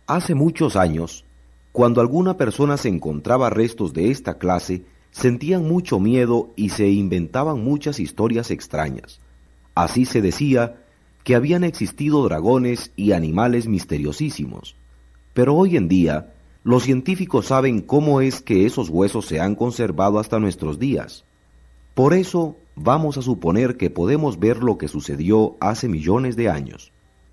Hace muchos años, cuando alguna persona se encontraba restos de esta clase, sentían mucho miedo y se inventaban muchas historias extrañas. Así se decía que habían existido dragones y animales misteriosísimos. Pero hoy en día, los científicos saben cómo es que esos huesos se han conservado hasta nuestros días. Por eso, vamos a suponer que podemos ver lo que sucedió hace millones de años.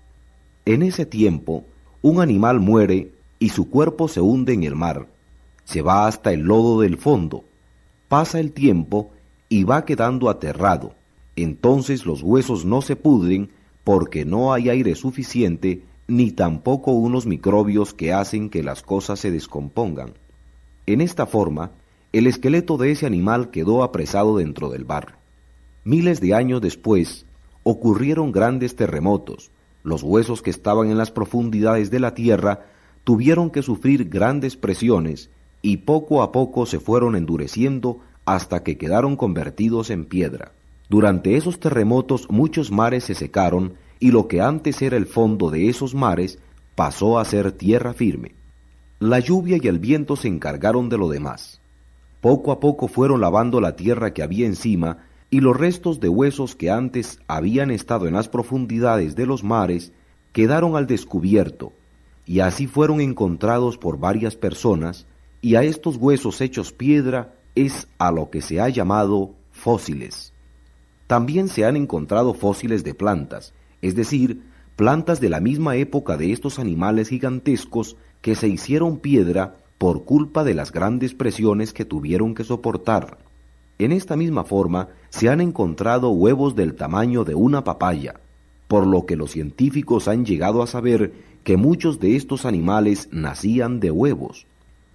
En ese tiempo, un animal muere y su cuerpo se hunde en el mar. Se va hasta el lodo del fondo. Pasa el tiempo y va quedando aterrado. Entonces los huesos no se pudren porque no hay aire suficiente ni tampoco unos microbios que hacen que las cosas se descompongan. En esta forma, el esqueleto de ese animal quedó apresado dentro del barro. Miles de años después, ocurrieron grandes terremotos. Los huesos que estaban en las profundidades de la tierra tuvieron que sufrir grandes presiones y poco a poco se fueron endureciendo hasta que quedaron convertidos en piedra. Durante esos terremotos muchos mares se secaron y lo que antes era el fondo de esos mares pasó a ser tierra firme. La lluvia y el viento se encargaron de lo demás. Poco a poco fueron lavando la tierra que había encima y los restos de huesos que antes habían estado en las profundidades de los mares quedaron al descubierto, y así fueron encontrados por varias personas, y a estos huesos hechos piedra es a lo que se ha llamado fósiles. También se han encontrado fósiles de plantas, es decir, plantas de la misma época de estos animales gigantescos que se hicieron piedra por culpa de las grandes presiones que tuvieron que soportar. En esta misma forma se han encontrado huevos del tamaño de una papaya, por lo que los científicos han llegado a saber que muchos de estos animales nacían de huevos.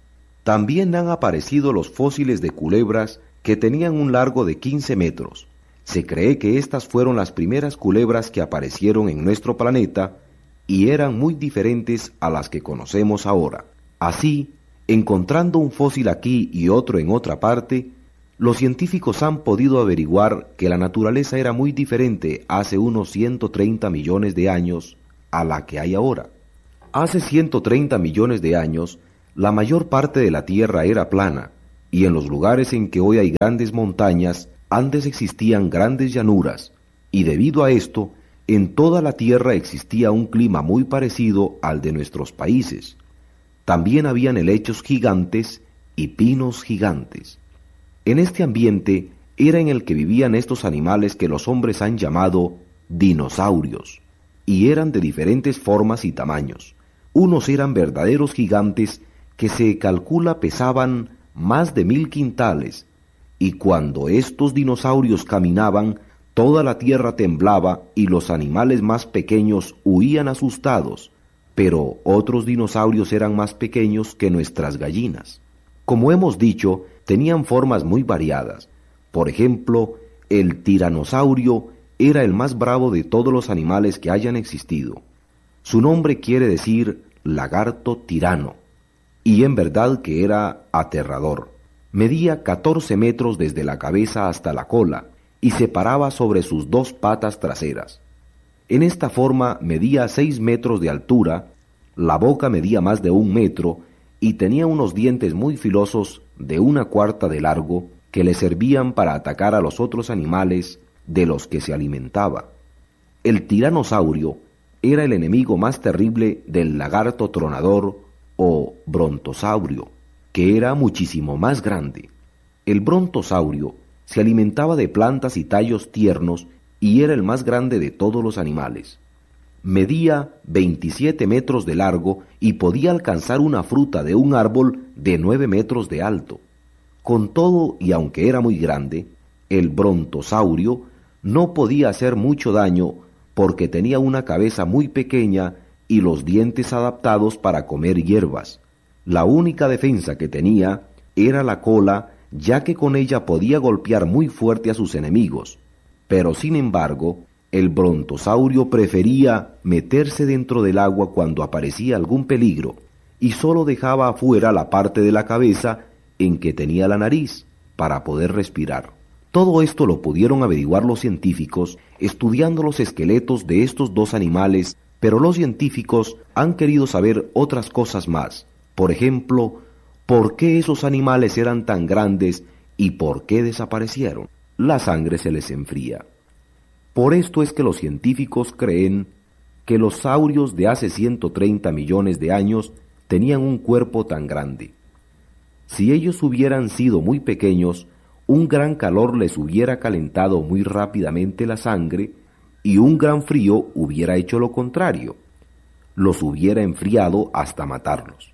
También han aparecido los fósiles de culebras que tenían un largo de 15 metros. Se cree que estas fueron las primeras culebras que aparecieron en nuestro planeta y eran muy diferentes a las que conocemos ahora. Así, encontrando un fósil aquí y otro en otra parte, los científicos han podido averiguar que la naturaleza era muy diferente hace unos 130 millones de años a la que hay ahora. Hace 130 millones de años, la mayor parte de la Tierra era plana, y en los lugares en que hoy hay grandes montañas, antes existían grandes llanuras, y debido a esto, en toda la Tierra existía un clima muy parecido al de nuestros países. También habían helechos gigantes y pinos gigantes. En este ambiente era en el que vivían estos animales que los hombres han llamado dinosaurios, y eran de diferentes formas y tamaños. Unos eran verdaderos gigantes que se calcula pesaban más de 1000 quintales, y cuando estos dinosaurios caminaban, toda la tierra temblaba y los animales más pequeños huían asustados, pero otros dinosaurios eran más pequeños que nuestras gallinas. Como hemos dicho, tenían formas muy variadas. Por ejemplo, el tiranosaurio era el más bravo de todos los animales que hayan existido. Su nombre quiere decir lagarto tirano, y en verdad que era aterrador. Medía 14 metros desde la cabeza hasta la cola, y se paraba sobre sus 2 patas traseras. En esta forma medía 6 metros de altura, la boca medía más de 1 metro, y tenía unos dientes muy filosos de 1/4 de largo que le servían para atacar a los otros animales de los que se alimentaba. El tiranosaurio era el enemigo más terrible del lagarto tronador o brontosaurio, que era muchísimo más grande. El brontosaurio se alimentaba de plantas y tallos tiernos y era el más grande de todos los animales. Medía 27 metros de largo y podía alcanzar una fruta de un árbol de 9 metros de alto. Con todo, y aunque era muy grande, el brontosaurio no podía hacer mucho daño porque tenía una cabeza muy pequeña y los dientes adaptados para comer hierbas. La única defensa que tenía era la cola, ya que con ella podía golpear muy fuerte a sus enemigos. Pero sin embargo, el brontosaurio prefería meterse dentro del agua cuando aparecía algún peligro y solo dejaba afuera la parte de la cabeza en que tenía la nariz para poder respirar. Todo esto lo pudieron averiguar los científicos estudiando los esqueletos de estos 2 animales Pero los científicos han querido saber otras cosas más. Por ejemplo, ¿por qué esos animales eran tan grandes y por qué desaparecieron? La sangre se les enfría. Por esto es que los científicos creen que los saurios de hace 130 millones de años tenían un cuerpo tan grande. Si ellos hubieran sido muy pequeños, un gran calor les hubiera calentado muy rápidamente la sangre y un gran frío hubiera hecho lo contrario, los hubiera enfriado hasta matarlos.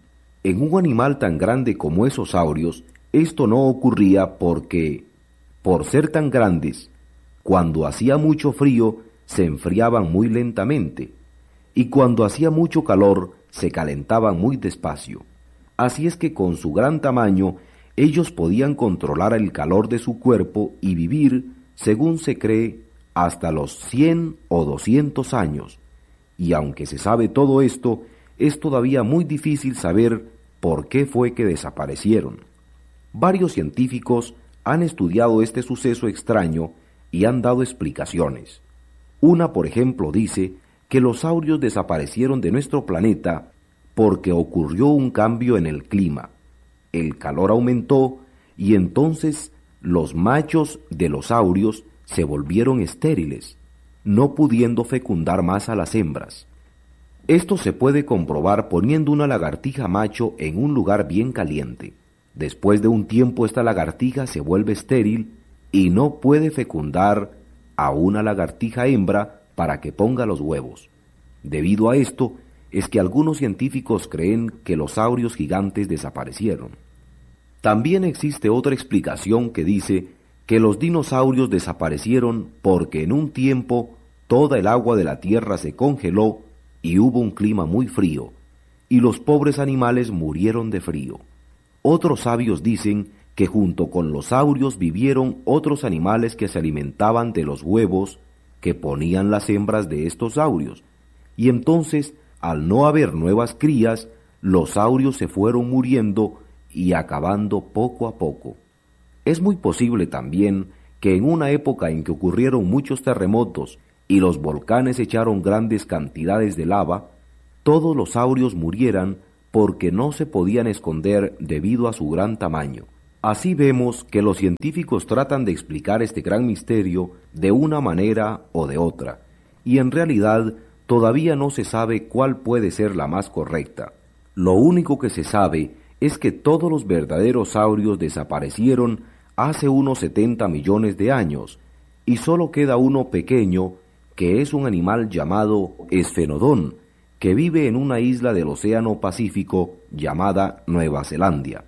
En un animal tan grande como esos saurios, esto no ocurría porque, por ser tan grandes, cuando hacía mucho frío se enfriaban muy lentamente, y cuando hacía mucho calor se calentaban muy despacio. Así es que con su gran tamaño, ellos podían controlar el calor de su cuerpo y vivir, según se cree, hasta los 100 o 200 años. Y aunque se sabe todo esto, es todavía muy difícil saber por qué fue que desaparecieron. Varios científicos han estudiado este suceso extraño y han dado explicaciones. Una, por ejemplo, dice que los saurios desaparecieron de nuestro planeta porque ocurrió un cambio en el clima. El calor aumentó y entonces los machos de los saurios se volvieron estériles, no pudiendo fecundar más a las hembras. Esto se puede comprobar poniendo una lagartija macho en un lugar bien caliente. Después de un tiempo esta lagartija se vuelve estéril y no puede fecundar a una lagartija hembra para que ponga los huevos. Debido a esto, es que algunos científicos creen que los saurios gigantes desaparecieron. También existe otra explicación que dice que los dinosaurios desaparecieron porque en un tiempo toda el agua de la tierra se congeló y hubo un clima muy frío, y los pobres animales murieron de frío. Otros sabios dicen que junto con los saurios vivieron otros animales que se alimentaban de los huevos que ponían las hembras de estos saurios, y entonces, al no haber nuevas crías, los saurios se fueron muriendo y acabando poco a poco. Es muy posible también que en una época en que ocurrieron muchos terremotos y los volcanes echaron grandes cantidades de lava, todos los saurios murieran porque no se podían esconder debido a su gran tamaño. Así vemos que los científicos tratan de explicar este gran misterio de una manera o de otra, y en realidad todavía no se sabe cuál puede ser la más correcta. Lo único que se sabe es que todos los verdaderos saurios desaparecieron hace unos 70 millones de años, y solo queda uno pequeño, que es un animal llamado esfenodón, que vive en una isla del Océano Pacífico llamada Nueva Zelanda.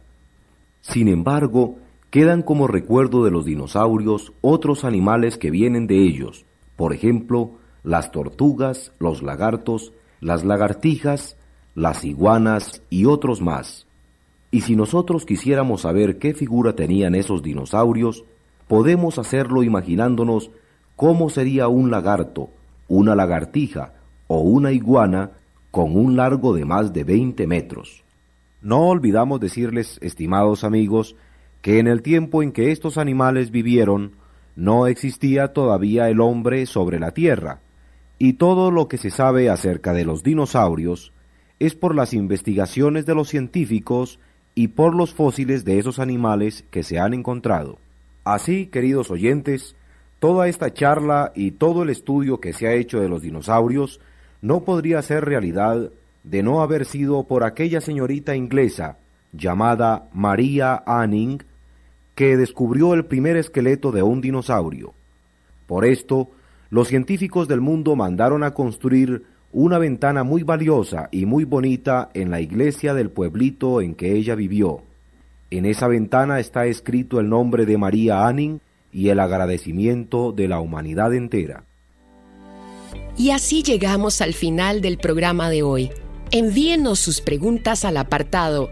Sin embargo, quedan como recuerdo de los dinosaurios otros animales que vienen de ellos, por ejemplo, las tortugas, los lagartos, las lagartijas, las iguanas y otros más. Y si nosotros quisiéramos saber qué figura tenían esos dinosaurios, podemos hacerlo imaginándonos cómo sería un lagarto, una lagartija o una iguana con un largo de más de 20 metros. No olvidamos decirles, estimados amigos, que en el tiempo en que estos animales vivieron, no existía todavía el hombre sobre la tierra, y todo lo que se sabe acerca de los dinosaurios es por las investigaciones de los científicos y por los fósiles de esos animales que se han encontrado. Así, queridos oyentes, toda esta charla y todo el estudio que se ha hecho de los dinosaurios no podría ser realidad de no haber sido por aquella señorita inglesa llamada Maria Anning, que descubrió el primer esqueleto de un dinosaurio. Por esto, los científicos del mundo mandaron a construir una ventana muy valiosa y muy bonita en la iglesia del pueblito en que ella vivió. En esa ventana está escrito el nombre de Maria Anning y el agradecimiento de la humanidad entera. Y así llegamos al final del programa de hoy. Envíenos sus preguntas al apartado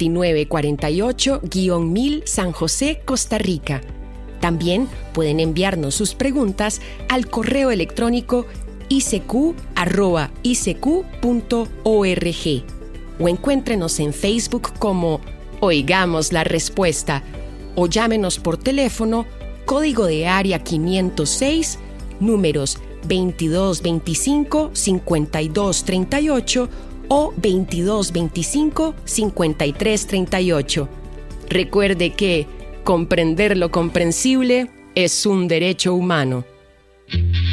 2948-1000 San José, Costa Rica. También pueden enviarnos sus preguntas al correo electrónico icq@icq.org o encuéntrenos en Facebook como Oigamos la Respuesta o llámenos por teléfono, código de área 506, números 2225-5238 o 2225-5338. Recuerde que comprender lo comprensible es un derecho humano.